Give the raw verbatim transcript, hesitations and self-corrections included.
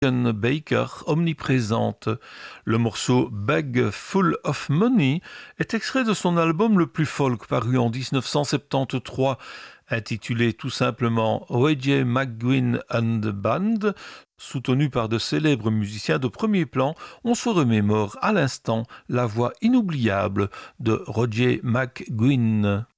Baker, omniprésente. Le morceau Bag Full of Money est extrait de son album le plus folk paru en dix-neuf cent soixante-treize, intitulé tout simplement Reggie McGuinn and the Band. Soutenu par de célèbres musiciens de premier plan, on se remémore à l'instant la voix inoubliable de Roger McGuinn.